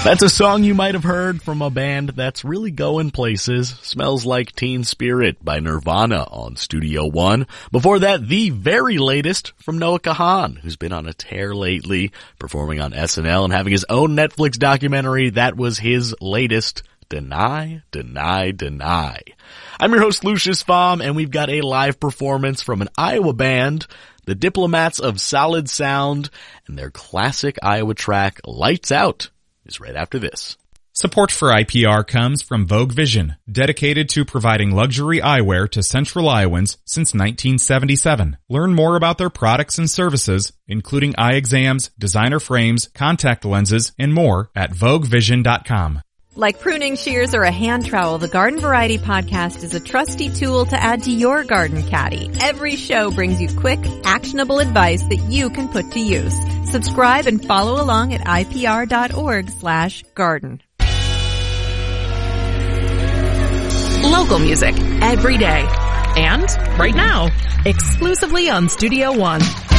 That's a song you might have heard from a band that's really going places. Smells Like Teen Spirit by Nirvana on Studio One. Before that, the very latest from Noah Kahan, who's been on a tear lately, performing on SNL and having his own Netflix documentary. That was his latest, Deny, Deny, Deny. I'm your host, Lucius Pfam, and we've got a live performance from an Iowa band, the Diplomats of Solid Sound, and their classic Iowa track, Lights Out, is right after this. Support for IPR comes from Vogue Vision, dedicated to providing luxury eyewear to Central Iowans since 1977. Learn more about their products and services, including eye exams, designer frames, contact lenses, and more at VogueVision.com. Like pruning shears or a hand trowel, the Garden Variety Podcast is a trusty tool to add to your garden caddy. Every show brings you quick, actionable advice that you can put to use. Subscribe and follow along at ipr.org/garden. Local music every day. And right now, exclusively on Studio One.